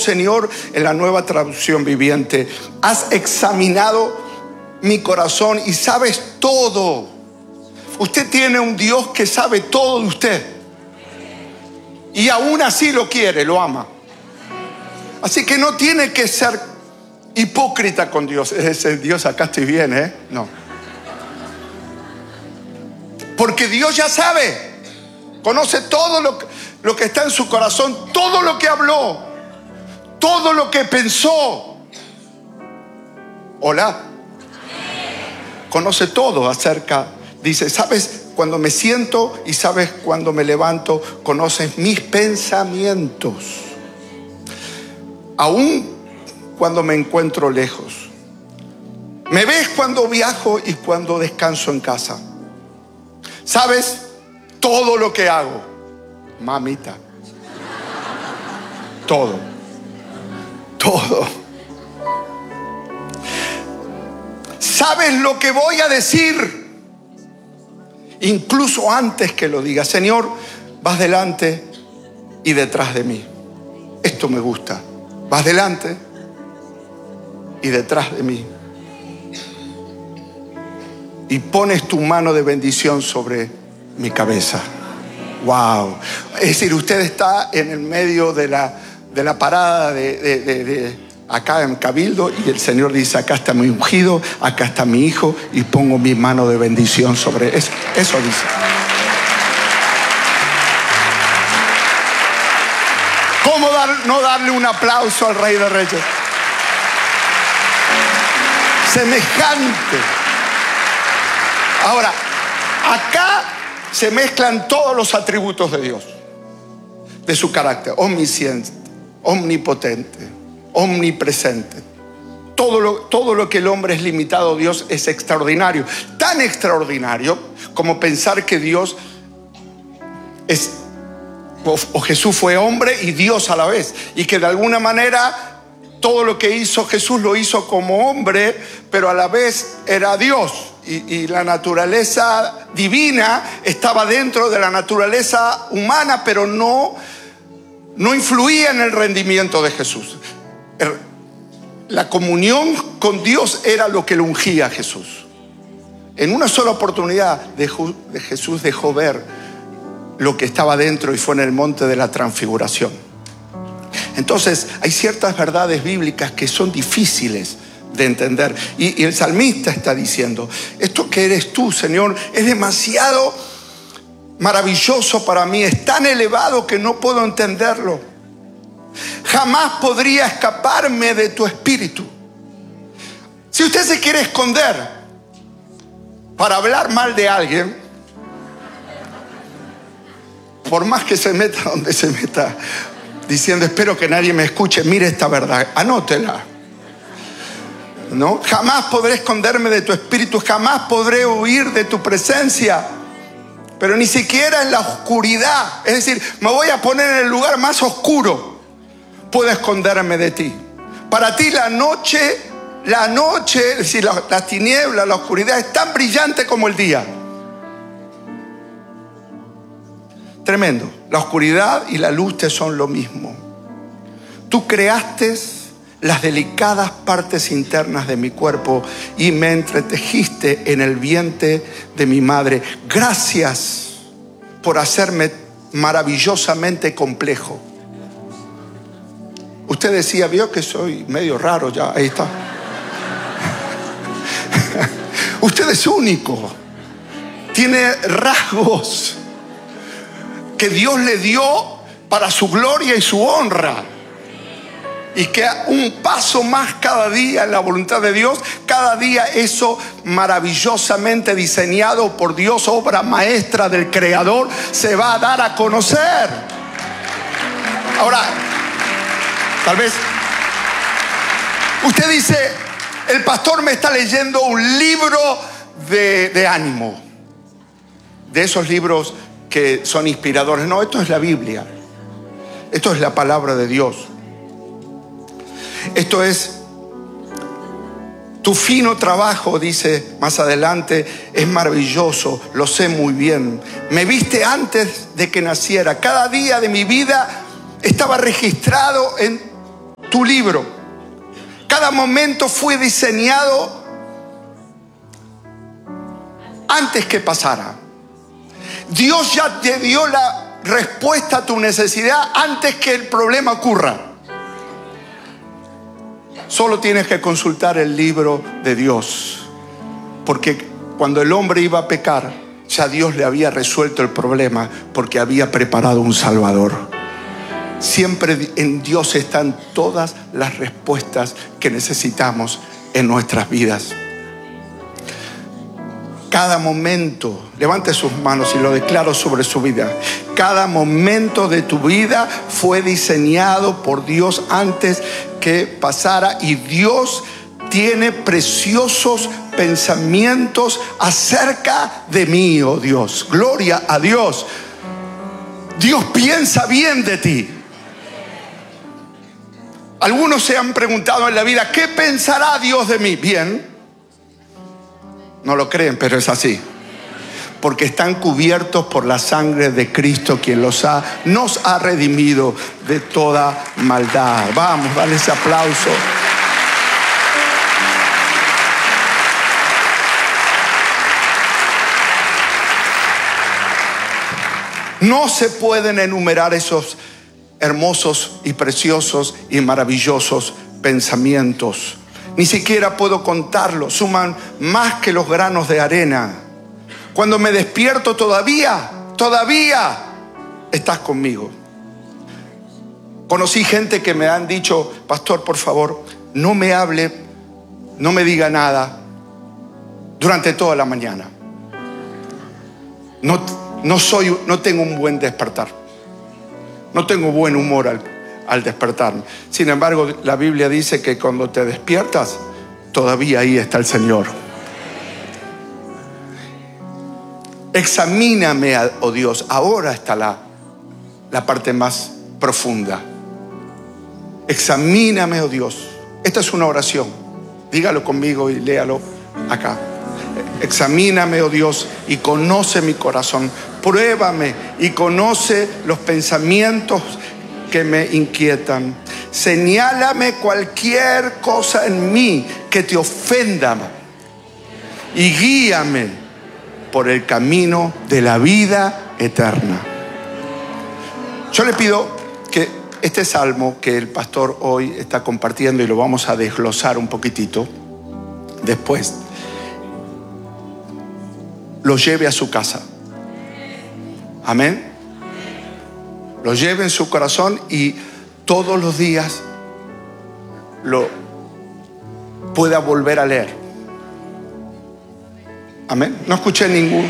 Señor, en la Nueva Traducción Viviente, has examinado mi corazón y sabes todo. Usted tiene un Dios que sabe todo de usted. Y aún así lo quiere, lo ama. Así que no tiene que ser hipócrita con Dios. Ese Dios, acá estoy bien, no. Porque Dios ya sabe. Conoce todo lo que está en su corazón. Todo lo que habló. Todo lo que pensó. Hola. Conoce todo acerca. Dice, sabes cuando me siento y sabes cuando me levanto. Conoces mis pensamientos. Aún cuando me encuentro lejos. Me ves cuando viajo y cuando descanso en casa. Sabes todo lo que hago, mamita. Todo. Sabes lo que voy a decir, incluso antes que lo diga. Señor, vas delante y detrás de mí. Esto me gusta. Vas delante y detrás de mí. Y pones tu mano de bendición sobre mi cabeza. Wow. Es decir, usted está en el medio de la parada de acá en Cabildo, y el Señor dice, acá está mi ungido, acá está mi hijo, y pongo mi mano de bendición sobre eso. Eso dice. ¿Cómo no darle un aplauso al Rey de Reyes? Semejante. Ahora, acá se mezclan todos los atributos de Dios, de su carácter: omnisciente, omnipotente, omnipresente. Todo lo que el hombre es limitado, Dios es extraordinario. Tan extraordinario como pensar que Dios es, o Jesús fue hombre y Dios a la vez, y que de alguna manera todo lo que hizo Jesús lo hizo como hombre, pero a la vez era Dios. Y la naturaleza divina estaba dentro de la naturaleza humana, pero no influía en el rendimiento de Jesús. La comunión con Dios era lo que lo ungía a Jesús. En una sola oportunidad Jesús dejó ver lo que estaba dentro, y fue en el monte de la transfiguración. Entonces hay ciertas verdades bíblicas que son difíciles de entender, y el salmista está diciendo: esto que eres tú, Señor, es demasiado maravilloso para mí, es tan elevado que no puedo entenderlo. Jamás podría escaparme de tu espíritu. Si usted se quiere esconder para hablar mal de alguien, por más que se meta donde se meta, diciendo espero que nadie me escuche, mire esta verdad, anótela. ¿No? Jamás podré esconderme de tu espíritu, jamás podré huir de tu presencia, pero ni siquiera en la oscuridad, es decir, me voy a poner en el lugar más oscuro, puedo esconderme de ti. Para ti la noche, es decir, la tiniebla, la oscuridad es tan brillante como el día. Tremendo. La oscuridad y la luz te son lo mismo. Tú creaste las delicadas partes internas de mi cuerpo y me entretejiste en el vientre de mi madre. Gracias por hacerme maravillosamente complejo. Usted decía, vio que soy medio raro ya, ahí está. Usted es único, tiene rasgos que Dios le dio para su gloria y su honra. Y que un paso más cada día en la voluntad de Dios, cada día eso maravillosamente diseñado por Dios, obra maestra del Creador, se va a dar a conocer. Ahora, tal vez usted dice, el pastor me está leyendo un libro de ánimo, de esos libros que son inspiradores. No, esto es la Biblia, esto es la palabra de Dios. Esto es tu fino trabajo, dice más adelante, es maravilloso, lo sé muy bien. Me viste antes de que naciera. Cada día de mi vida estaba registrado en tu libro. Cada momento fue diseñado antes que pasara. Dios ya te dio la respuesta a tu necesidad antes que el problema ocurra. Solo tienes que consultar el libro de Dios, porque cuando el hombre iba a pecar, ya Dios le había resuelto el problema, porque había preparado un Salvador. Siempre en Dios están todas las respuestas que necesitamos en nuestras vidas. Cada momento, levante sus manos y lo declaro sobre su vida. Cada momento de tu vida fue diseñado por Dios antes que pasara, y Dios tiene preciosos pensamientos acerca de mí, oh Dios. Gloria a Dios. Dios piensa bien de ti. Algunos se han preguntado en la vida, ¿qué pensará Dios de mí? Bien. No lo creen, pero es así. Porque están cubiertos por la sangre de Cristo, quien nos ha redimido de toda maldad. Vamos, dale ese aplauso. No se pueden enumerar esos hermosos y preciosos y maravillosos pensamientos. Ni siquiera puedo contarlos. Suman más que los granos de arena. Cuando me despierto todavía estás conmigo. Conocí gente que me han dicho, pastor, por favor, no me hable, no me diga nada durante toda la mañana. No tengo un buen despertar. No tengo buen humor al despertarme. Sin embargo, la Biblia dice que cuando te despiertas, todavía ahí está el Señor. Examíname, oh Dios. Ahora está la parte más profunda. Examíname, oh Dios. Esta es una oración. Dígalo conmigo y léalo acá. Examíname, oh Dios, y conoce mi corazón. Pruébame y conoce los pensamientos que me inquietan. Señálame cualquier cosa en mí que te ofenda y guíame por el camino de la vida eterna. Yo le pido que este salmo que el pastor hoy está compartiendo, y lo vamos a desglosar un poquitito después, lo lleve a su casa. Amén. Lo lleve en su corazón y todos los días lo pueda volver a leer. Amén. No escuché ningún.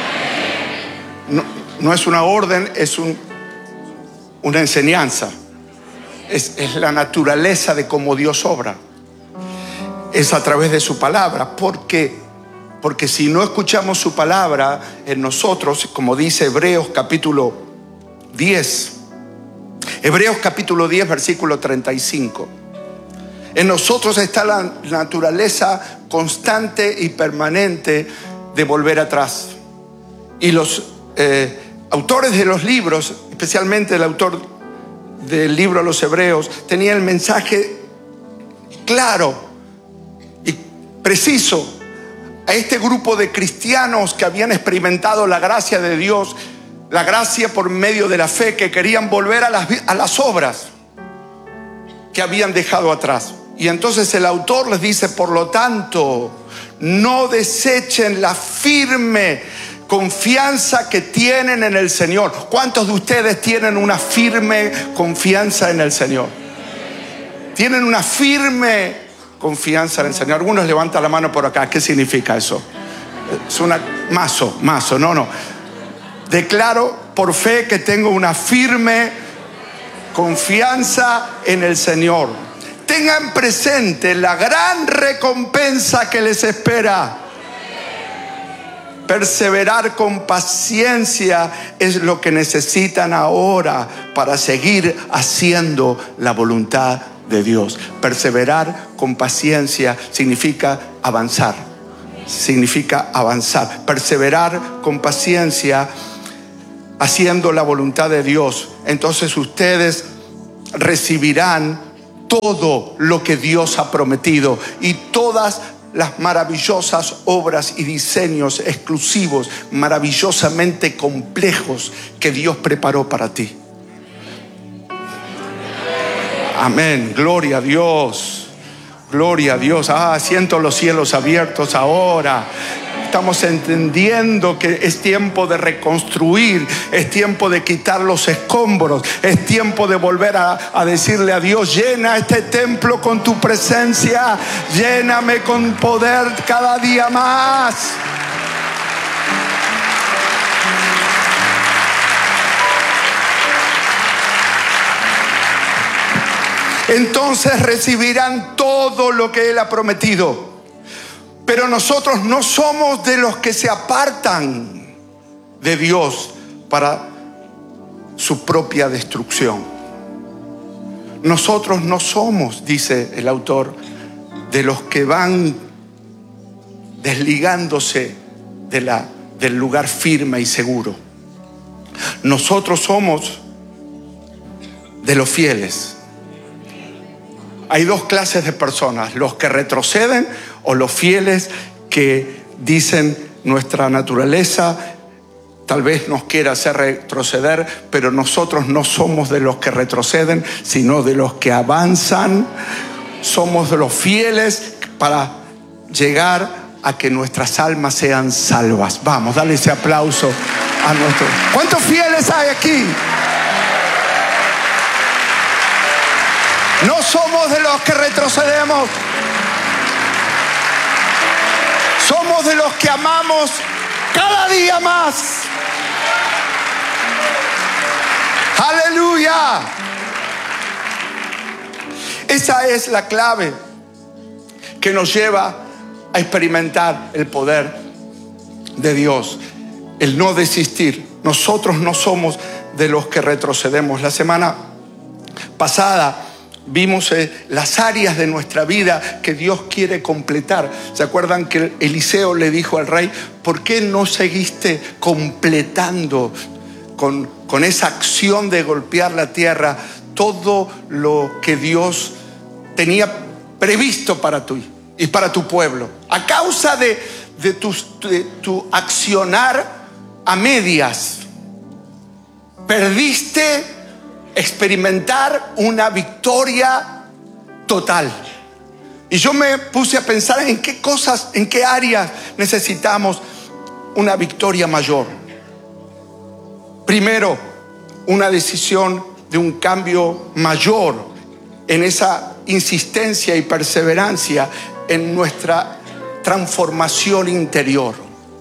No es una orden, es una enseñanza. Es la naturaleza de cómo Dios obra. Es a través de su palabra. ¿Por qué? Porque si no escuchamos su palabra en nosotros, como dice Hebreos capítulo 10. Hebreos capítulo 10, versículo 35. En nosotros está la naturaleza constante y permanente de volver atrás. Y los autores de los libros, especialmente el autor del libro a los Hebreos, tenía el mensaje claro y preciso a este grupo de cristianos que habían experimentado la gracia de Dios, la gracia por medio de la fe, que querían volver a las obras que habían dejado atrás. Y entonces el autor les dice, por lo tanto, no desechen la firme confianza que tienen en el Señor. ¿Cuántos de ustedes tienen una firme confianza en el Señor? Tienen una firme confianza en el Señor. Algunos levantan la mano por acá. ¿Qué significa eso? Es una mazo, no. Declaro por fe que tengo una firme confianza en el Señor. Tengan presente la gran recompensa que les espera. Perseverar con paciencia es lo que necesitan ahora para seguir haciendo la voluntad de Dios. Perseverar con paciencia significa avanzar. Perseverar con paciencia haciendo la voluntad de Dios. Entonces ustedes recibirán todo lo que Dios ha prometido y todas las maravillosas obras y diseños exclusivos, maravillosamente complejos que Dios preparó para ti. Amén, gloria a Dios, gloria a Dios. Siento los cielos abiertos ahora. Estamos entendiendo que es tiempo de reconstruir, es tiempo de quitar los escombros, es tiempo de volver a decirle a Dios: llena este templo con tu presencia, lléname con poder cada día más. Entonces recibirán todo lo que Él ha prometido. Pero nosotros no somos de los que se apartan de Dios para su propia destrucción. Nosotros no somos, dice el autor, de los que van desligándose del lugar firme y seguro. Nosotros somos de los fieles. Hay dos clases de personas: los que retroceden o los fieles que dicen: nuestra naturaleza tal vez nos quiera hacer retroceder, pero nosotros no somos de los que retroceden, sino de los que avanzan. Somos de los fieles para llegar a que nuestras almas sean salvas. Vamos, dale ese aplauso a nuestros. ¿Cuántos fieles hay aquí? No somos de los que retrocedemos. Somos de los que amamos cada día más. Aleluya. Esa es la clave que nos lleva a experimentar el poder de Dios. El no desistir. Nosotros no somos de los que retrocedemos. La semana pasada vimos las áreas de nuestra vida que Dios quiere completar. ¿Se acuerdan que Eliseo le dijo al rey: ¿por qué no seguiste completando con esa acción de golpear la tierra todo lo que Dios tenía previsto para ti y para tu pueblo? A causa de tu accionar a medias, perdiste experimentar una victoria total. Y yo me puse a pensar en qué cosas, en qué áreas necesitamos una victoria mayor. Primero, una decisión de un cambio mayor en esa insistencia y perseverancia en nuestra transformación interior.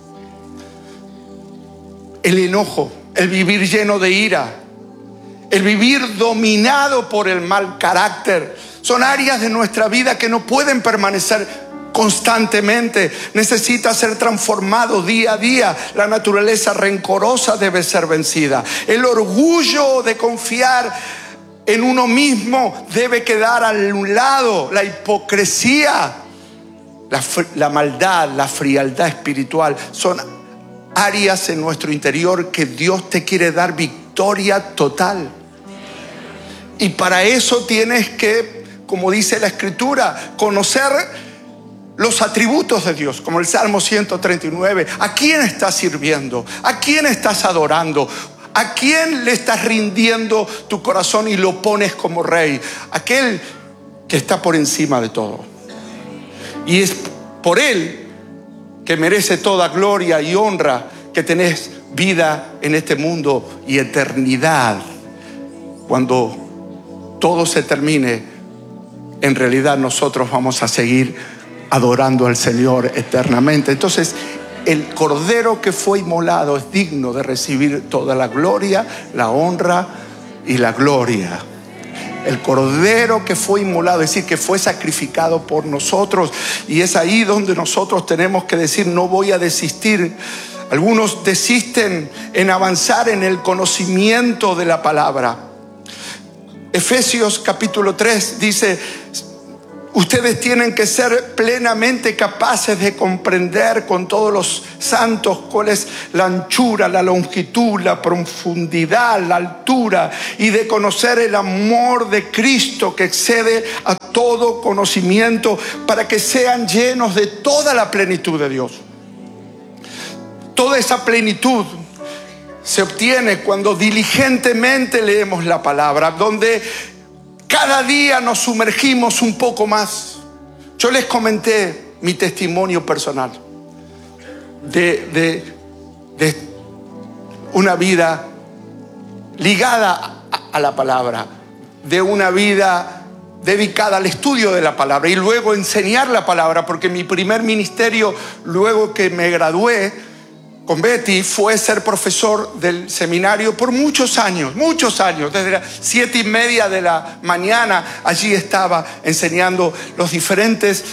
El enojo, el vivir lleno de ira, el vivir dominado por el mal carácter, son áreas de nuestra vida que no pueden permanecer constantemente. Necesita ser transformado día a día. La naturaleza rencorosa debe ser vencida. El orgullo de confiar en uno mismo debe quedar a un lado. La hipocresía, la maldad, la frialdad espiritual son áreas en nuestro interior que Dios te quiere dar victoria total. Y para eso tienes que, como dice la Escritura, conocer los atributos de Dios, como el Salmo 139. ¿A quién estás sirviendo? ¿A quién estás adorando? ¿A quién le estás rindiendo tu corazón y lo pones como rey? Aquel que está por encima de todo. Y es por Él que merece toda gloria y honra, que tenés vida en este mundo y eternidad. Cuando todo se termine, en realidad nosotros vamos a seguir adorando al Señor eternamente. Entonces, el Cordero que fue inmolado es digno de recibir toda la gloria, la honra y la gloria. El Cordero que fue inmolado, es decir, que fue sacrificado por nosotros. Y es ahí donde nosotros tenemos que decir: no voy a desistir. Algunos desisten en avanzar en el conocimiento de la palabra. Efesios capítulo 3 dice: Ustedes tienen que ser plenamente capaces de comprender con todos los santos cuál es la anchura, la longitud, la profundidad, la altura, y de conocer el amor de Cristo que excede a todo conocimiento, para que sean llenos de toda la plenitud de Dios. Toda esa plenitud se obtiene cuando diligentemente leemos la palabra, donde cada día nos sumergimos un poco más. Yo les comenté mi testimonio personal de una vida ligada a la palabra, de una vida dedicada al estudio de la palabra y luego enseñar la palabra, porque mi primer ministerio, luego que me gradué con Betty, fue ser profesor del seminario por muchos años, desde las 7:30 de la mañana. Allí estaba enseñando los diferentes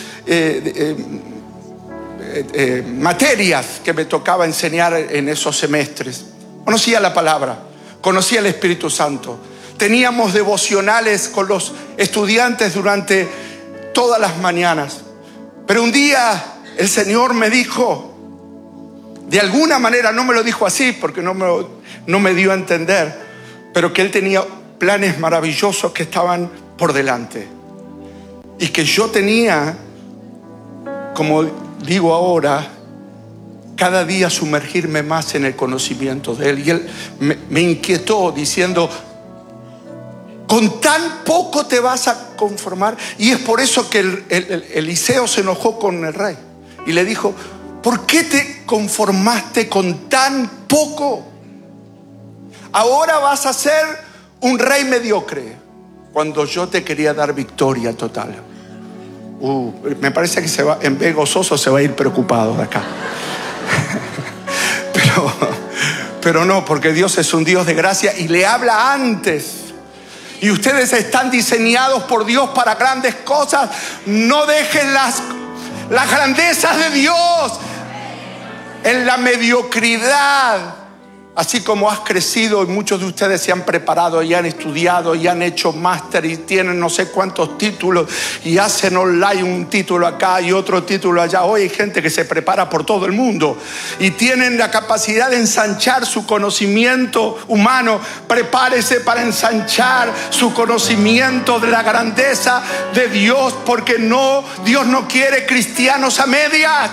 materias que me tocaba enseñar en esos semestres. Conocía la palabra, conocía el Espíritu Santo. Teníamos devocionales con los estudiantes durante todas las mañanas. Pero un día el Señor me dijo, de alguna manera, no me lo dijo así porque no me dio a entender, pero que Él tenía planes maravillosos que estaban por delante. Y que yo tenía, como digo ahora, cada día sumergirme más en el conocimiento de Él. Y Él me inquietó diciendo, ¿con tan poco te vas a conformar? Y es por eso que Eliseo se enojó con el rey y le dijo, ¿por qué te conformaste con tan poco? Ahora vas a ser un rey mediocre, cuando yo te quería dar victoria total. Me parece que en vez gozoso se va a ir preocupado de acá. Pero no, porque Dios es un Dios de gracia y le habla antes. Y ustedes están diseñados por Dios para grandes cosas. No dejen las grandezas de Dios en la mediocridad. Así como has crecido y muchos de ustedes se han preparado y han estudiado y han hecho máster y tienen no sé cuántos títulos y hacen online un título acá y otro título allá. Hoy hay gente que se prepara por todo el mundo y tienen la capacidad de ensanchar su conocimiento humano. Prepárese para ensanchar su conocimiento de la grandeza de Dios, porque Dios no quiere cristianos a medias.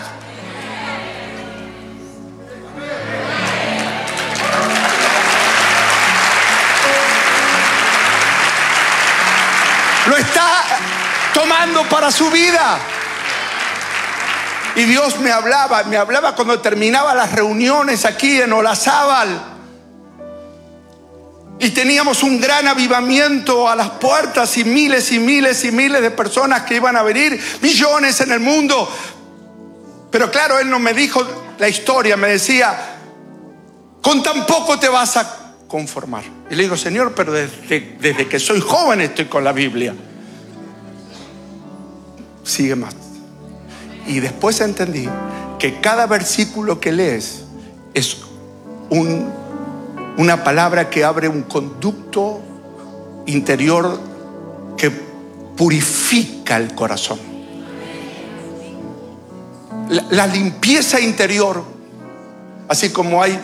Lo está tomando para su vida. Y Dios me hablaba cuando terminaba las reuniones aquí en Olazábal. Y teníamos un gran avivamiento a las puertas y miles y miles y miles de personas que iban a venir, millones en el mundo. Pero claro, Él no me dijo la historia, me decía, con tan poco te vas a conformar. Y le digo, Señor, pero desde que soy joven estoy con la Biblia. Sigue más. Y después entendí que cada versículo que lees es una palabra que abre un conducto interior que purifica el corazón. La limpieza interior, así como hay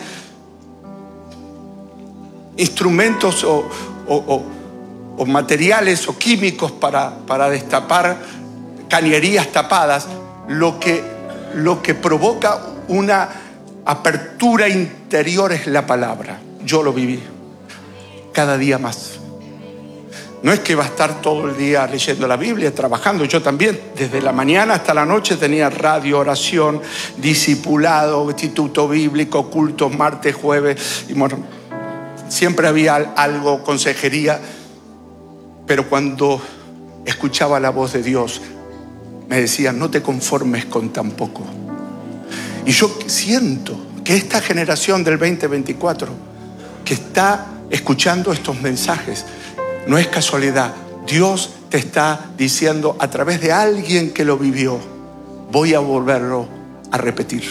instrumentos o materiales o químicos para destapar cañerías tapadas, lo que provoca una apertura interior es la palabra. Yo lo viví cada día más. No es que va a estar todo el día leyendo la Biblia, trabajando. Yo también, desde la mañana hasta la noche tenía radio, oración, discipulado, instituto bíblico, cultos, martes, jueves. Y bueno, siempre había algo, consejería. Pero cuando escuchaba la voz de Dios, me decía, no te conformes con tan poco. Y yo siento que esta generación del 2024 que está escuchando estos mensajes, no es casualidad. Dios te está diciendo a través de alguien que lo vivió, voy a volverlo a repetir.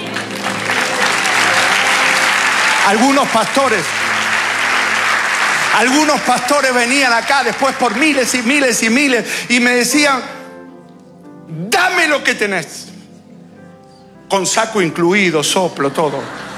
Algunos pastores Algunos pastores venían acá después por miles y miles y miles y me decían, dame lo que tenés. Con saco incluido, soplo, todo.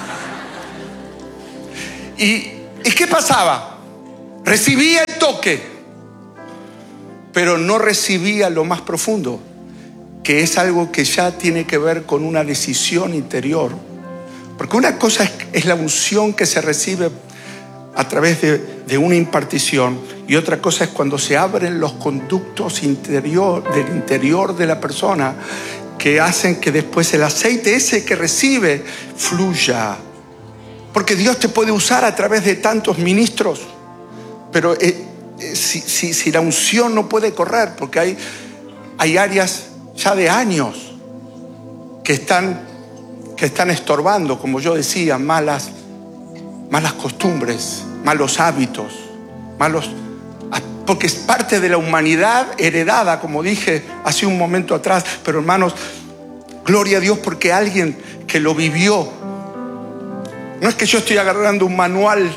¿Y qué pasaba? Recibía el toque, pero no recibía lo más profundo, que es algo que ya tiene que ver con una decisión interior. Porque una cosa es la unción que se recibe a través de una impartición, y otra cosa es cuando se abren los conductos del interior de la persona, que hacen que después el aceite ese que recibe fluya. Porque Dios te puede usar a través de tantos ministros, pero si la unción no puede correr, porque hay áreas ya de años que están estorbando, como yo decía, malas costumbres, malos hábitos, porque es parte de la humanidad heredada, como dije hace un momento atrás. Pero hermanos, gloria a Dios porque alguien que lo vivió. No es que yo estoy agarrando un manual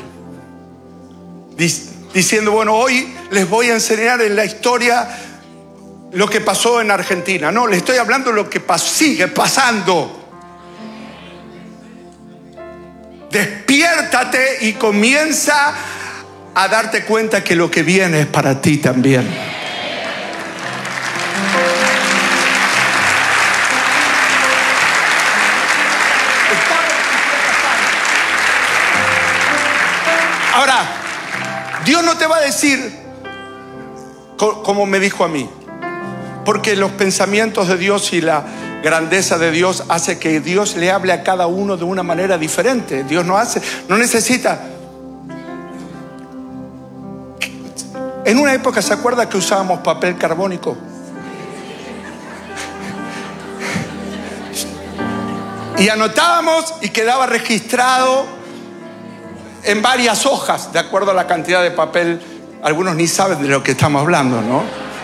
diciendo, bueno, hoy les voy a enseñar en la historia lo que pasó en Argentina. No, les estoy hablando de lo que sigue pasando. Despiértate y comienza a darte cuenta que lo que viene es para ti también. Ahora, Dios no te va a decir como me dijo a mí, porque los pensamientos de Dios y la grandeza de Dios hace que Dios le hable a cada uno de una manera diferente. Dios no necesita. En una época, ¿se acuerda que usábamos papel carbónico? Y anotábamos y quedaba registrado en varias hojas, de acuerdo a la cantidad de papel. Algunos ni saben de lo que estamos hablando, ¿no?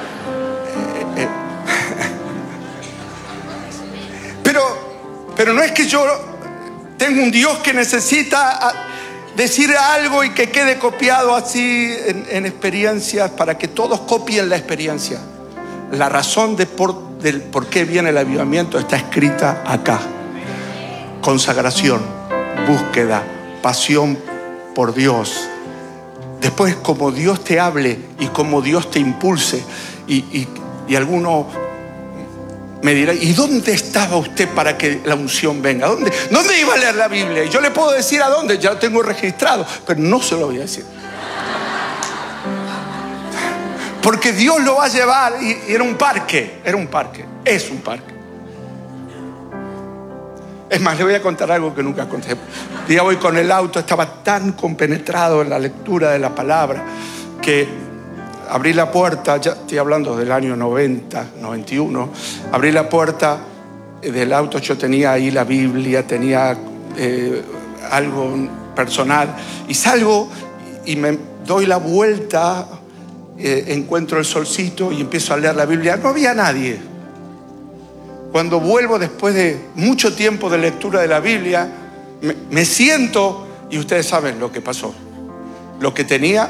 Pero no es que yo tengo un Dios que necesita decir algo y que quede copiado así en experiencias para que todos copien la experiencia. La razón del por qué viene el avivamiento está escrita acá. Consagración, búsqueda, pasión por Dios. Después, como Dios te hable y como Dios te impulse. Y alguno me dirá, ¿y dónde estaba usted para que la unción venga? ¿Dónde iba a leer la Biblia? Y yo le puedo decir a dónde, ya lo tengo registrado, pero no se lo voy a decir. Porque Dios lo va a llevar, y es un parque. Es más, le voy a contar algo que nunca conté. Un día voy con el auto, estaba tan compenetrado en la lectura de la palabra que abrí la puerta, ya estoy hablando del año 90, 91, abrí la puerta del auto, yo tenía ahí la Biblia, tenía algo personal, y salgo y me doy la vuelta, encuentro el solcito y empiezo a leer la Biblia. No había nadie. Cuando vuelvo después de mucho tiempo de lectura de la Biblia, me siento y ustedes saben lo que pasó. Lo que tenía,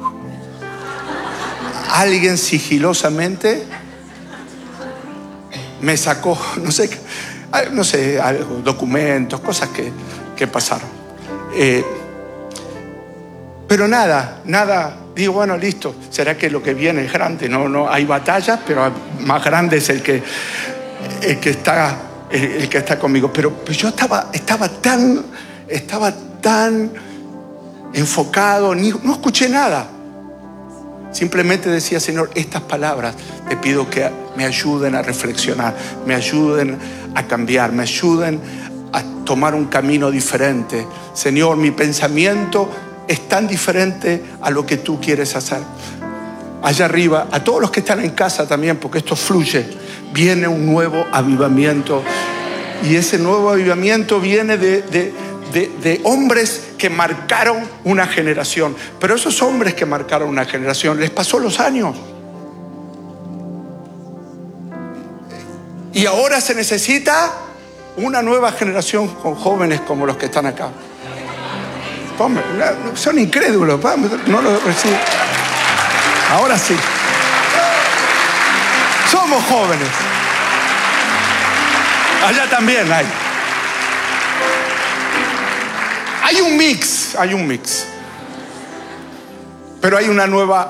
alguien sigilosamente me sacó, no sé, algo, documentos, cosas que pasaron. Pero nada, digo, bueno, listo, ¿será que lo que viene es grande? No, hay batallas, pero más grande es el que está conmigo. Pero yo estaba tan enfocado, no escuché nada. Simplemente decía, Señor, estas palabras te pido que me ayuden a reflexionar, me ayuden a cambiar, me ayuden a tomar un camino diferente. Señor, mi pensamiento es tan diferente a lo que tú quieres hacer. Allá arriba, a todos los que están en casa también, porque esto fluye, viene un nuevo avivamiento. Y ese nuevo avivamiento viene de hombres que marcaron una generación. Pero esos hombres que marcaron una generación, les pasó los años. Y ahora se necesita una nueva generación con jóvenes como los que están acá. Tome. Son incrédulos. No lo reciben. Ahora sí. Somos jóvenes. Allá también hay. Hay un mix. Pero hay una nueva